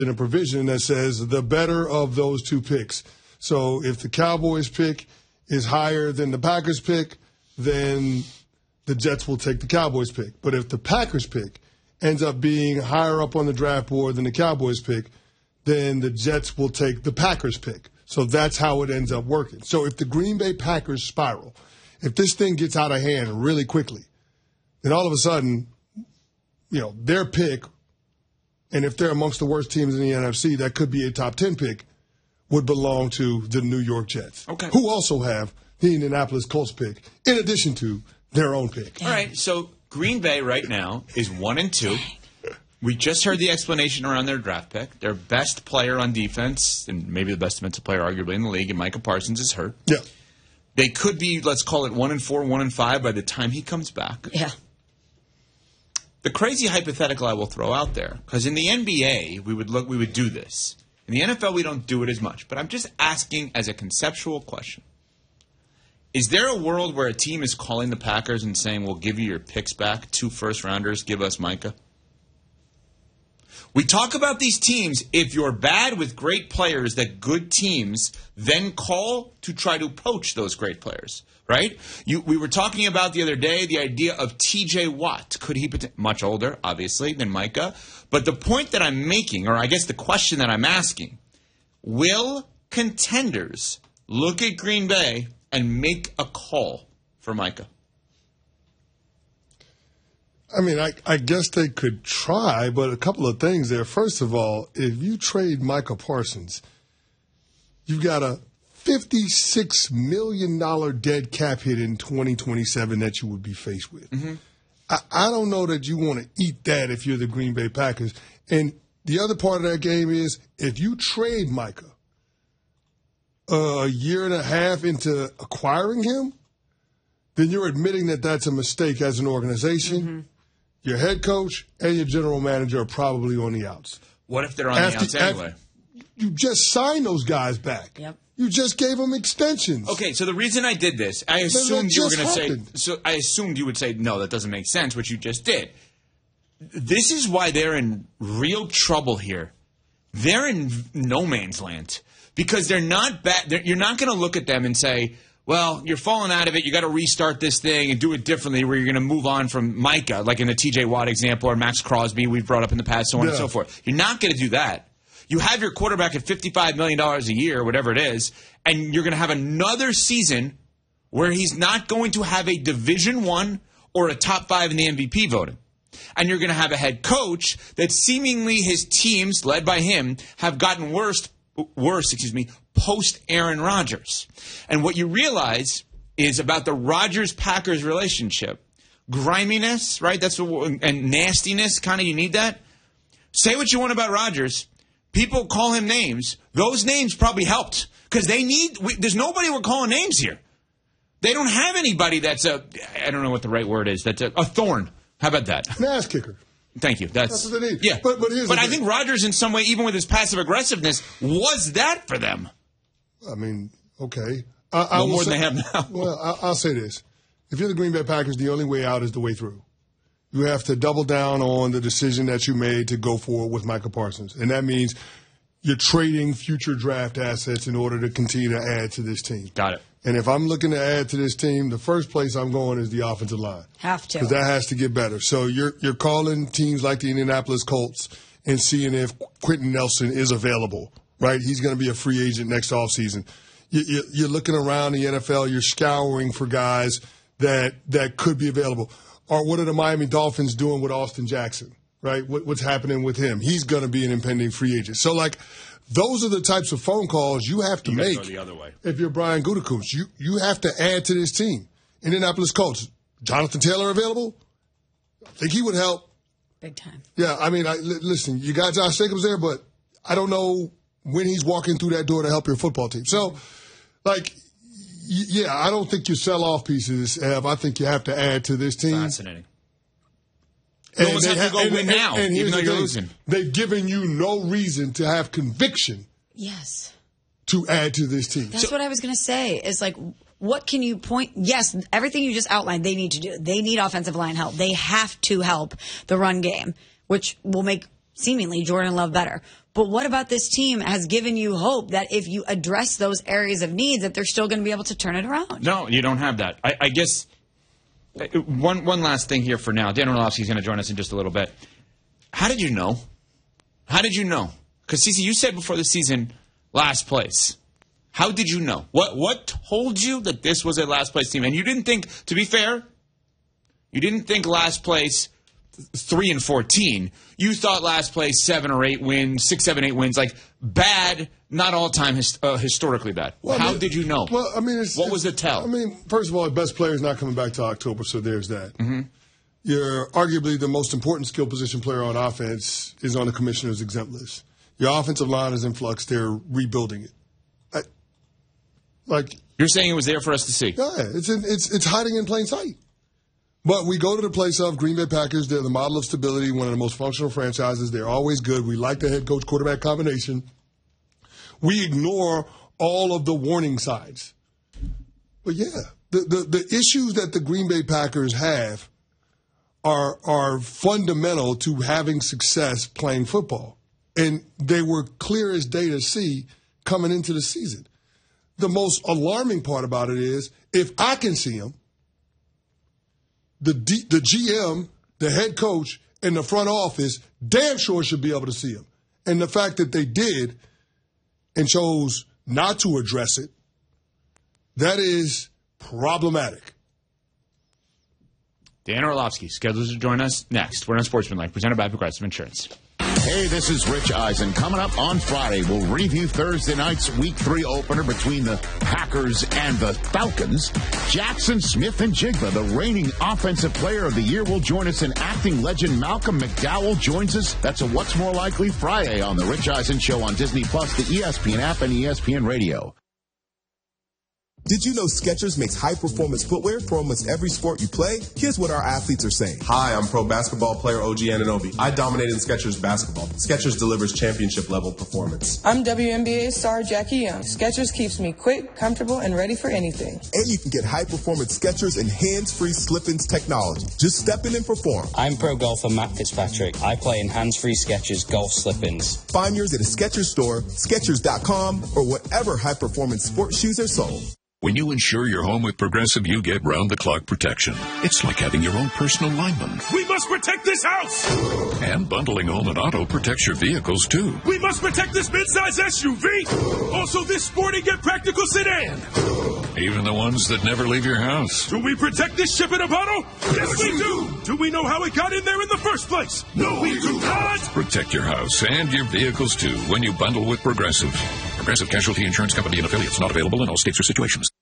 in a provision that says the better of those two picks. So if the Cowboys pick is higher than the Packers pick, then the Jets will take the Cowboys pick. But if the Packers pick ends up being higher up on the draft board than the Cowboys pick, then the Jets will take the Packers pick. So that's how it ends up working. So if the Green Bay Packers spiral, if this thing gets out of hand really quickly, then all of a sudden, their pick, and if they're amongst the worst teams in the NFC, that could be a top 10 pick, would belong to the New York Jets, who also have the Indianapolis Colts pick, in addition to their own pick. All right, so Green Bay right now is 1-2. We just heard the explanation around their draft pick. Their best player on defense, and maybe the best defensive player arguably in the league, and Micah Parsons is hurt. Yeah. They could be, let's call it 1-4, 1-5 by the time he comes back. Yeah. The crazy hypothetical I will throw out there, because in the NBA we would do this. In the NFL we don't do it as much, but I'm just asking as a conceptual question. Is there a world where a team is calling the Packers and saying, we'll give you your picks back, 2 first-rounders, give us Micah? We talk about these teams, if you're bad with great players, that good teams then call to try to poach those great players, right? We were talking about the other day the idea of T.J. Watt. Could he be much older, obviously, than Micah? But the point that I'm making, or I guess the question that I'm asking, will contenders look at Green Bay and make a call for Micah? I mean, I guess they could try, but a couple of things there. First of all, if you trade Micah Parsons, you've got a $56 million dead cap hit in 2027 that you would be faced with. Mm-hmm. I don't know that you want to eat that if you're the Green Bay Packers. And the other part of that game is if you trade Micah a year and a half into acquiring him, then you're admitting that that's a mistake as an organization. Mm-hmm. Your head coach and your general manager are probably on the outs. What if they're on the outs anyway? You just signed those guys back. Yep. You just gave them extensions. Okay, so the reason I did this, I assumed you were going to say. So I assumed you would say no, that doesn't make sense, which you just did. This is why they're in real trouble here. They're in no man's land because they're not bad. You're not going to look at them and say, well, you're falling out of it. You got to restart this thing and do it differently where you're going to move on from Micah, like in the T.J. Watt example or Max Crosby we've brought up in the past, so on and so forth. You're not going to do that. You have your quarterback at $55 million a year, whatever it is, and you're going to have another season where he's not going to have a Division I or a top 5 in the MVP voting. And you're going to have a head coach that seemingly his teams, led by him, have gotten worse, post Aaron Rodgers. And what you realize is about the Rodgers-Packers relationship, griminess, right? And nastiness, kind of, you need that. Say what you want about Rodgers. People call him names. Those names probably helped because there's nobody we're calling names here. They don't have anybody that's I don't know what the right word is, that's a thorn. How about that? An ass kicker. Thank you. That's what they need. Yeah. But I think Rodgers, in some way, even with his passive aggressiveness, was that for them. I mean, okay. More than they have now. Well, I'll say this. If you're the Green Bay Packers, the only way out is the way through. You have to double down on the decision that you made to go forward with Micah Parsons. And that means you're trading future draft assets in order to continue to add to this team. Got it. And if I'm looking to add to this team, the first place I'm going is the offensive line. Have to. Because that has to get better. So you're calling teams like the Indianapolis Colts and seeing if Quentin Nelson is available, right? He's going to be a free agent next offseason. You're looking around the NFL. You're scouring for guys that could be available. Or what are the Miami Dolphins doing with Austin Jackson, right? What's happening with him? He's going to be an impending free agent. So, those are the types of phone calls you have to make go the other way. If you're Brian Gutekunst. You have to add to this team. Indianapolis Colts, Jonathan Taylor available? I think he would help. Big time. Yeah, I mean, listen, you got Josh Jacobs there, but I don't know when he's walking through that door to help your football team. So, yeah, I don't think you sell off pieces, Ev. I think you have to add to this team. Fascinating. You almost have to go win now, even though you're losing. They've given you no reason to have conviction. Yes. To add to this team. That's what I was going to say. Is what can you point? Yes, everything you just outlined, they need to do. They need offensive line help. They have to help the run game, which will make seemingly Jordan Love better. But what about this team has given you hope that if you address those areas of needs, that they're still going to be able to turn it around? No, you don't have that. I guess one last thing here for now. Dan Orlovsky is going to join us in just a little bit. How did you know? How did you know? Because, Cece, you said before the season, last place. How did you know? What told you that this was a last place team? And you didn't think, to be fair, you didn't think last place 3-14. You thought last place 7 or 8 wins, 6, 7, 8 wins, like bad, not all time historically bad. Well, how did you know? Well, I mean, what was the tell? I mean, first of all, the best player is not coming back to October, so there's that. Mm-hmm. You're arguably the most important skill position player on offense is on the commissioner's exempt list. Your offensive line is in flux. They're rebuilding it. You're saying it was there for us to see? Yeah, it's hiding in plain sight. But we go to the place of Green Bay Packers. They're the model of stability, one of the most functional franchises. They're always good. We like the head coach quarterback combination. We ignore all of the warning signs. But yeah, the issues that the Green Bay Packers have are fundamental to having success playing football. And they were clear as day to see coming into the season. The most alarming part about it is if I can see them, the GM, the head coach, and the front office damn sure should be able to see them. And the fact that they did and chose not to address it, that is problematic. Dan Orlovsky scheduled to join us next. We're on Sportsmanlike, presented by Progressive Insurance. Hey, this is Rich Eisen. Coming up on Friday, we'll review Thursday night's Week 3 opener between the Packers and the Falcons. Jackson Smith-Njigba, the reigning Offensive Player of the Year, will join us, and acting legend Malcolm McDowell joins us. That's a What's More Likely Friday on The Rich Eisen Show on Disney+, the ESPN app, and ESPN Radio. Did you know Skechers makes high-performance footwear for almost every sport you play? Here's what our athletes are saying. Hi, I'm pro basketball player OG Anunoby. I dominated Skechers basketball. Skechers delivers championship-level performance. I'm WNBA star Jackie Young. Skechers keeps me quick, comfortable, and ready for anything. And you can get high-performance Skechers and hands-free slip-ins technology. Just step in and perform. I'm pro golfer Matt Fitzpatrick. I play in hands-free Skechers golf slip-ins. Find yours at a Skechers store, Skechers.com, or whatever high-performance sports shoes are sold. When you insure your home with Progressive, you get round-the-clock protection. It's like having your own personal lineman. We must protect this house! And bundling home and auto protects your vehicles, too. We must protect this midsize SUV! Also this sporty yet practical sedan! Even the ones that never leave your house. Do we protect this ship in a bottle? Yes, we do! Do we know how it got in there in the first place? No, we do not! Protect your house and your vehicles, too, when you bundle with Progressive. Progressive Casualty Insurance Company and affiliates, not available in all states or situations.